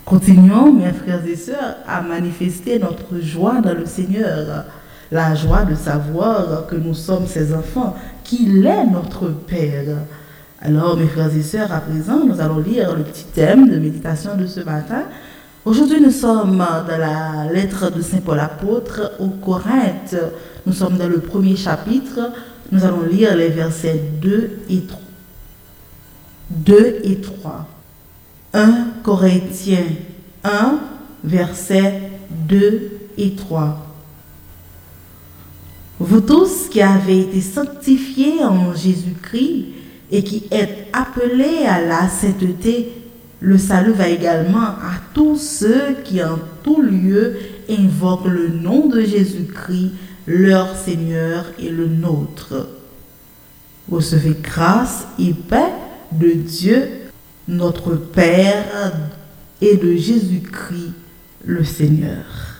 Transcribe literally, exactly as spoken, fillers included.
Continuons, mes frères et sœurs, à manifester notre joie dans le Seigneur. La joie de savoir que nous sommes ses enfants, qu'il est notre Père. Alors, mes frères et sœurs, à présent, nous allons lire le petit thème de méditation de ce matin. Aujourd'hui, nous sommes dans la lettre de Saint Paul apôtre aux Corinthes. Nous sommes dans le premier chapitre. Nous allons lire les versets deux et trois. deux et trois. un Corinthiens un, versets deux et trois. Vous tous qui avez été sanctifiés en Jésus-Christ et qui êtes appelés à la sainteté, le salut va également à tous ceux qui en tout lieu invoquent le nom de Jésus-Christ, leur Seigneur et le nôtre. Recevez grâce et paix de Dieu, notre Père, et de Jésus-Christ, le Seigneur.